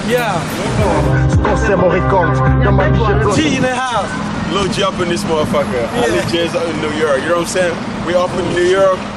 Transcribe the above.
Yeah. G in the house. Little G up in this motherfucker. I legit in New York. You know what I'm saying? We up in New York.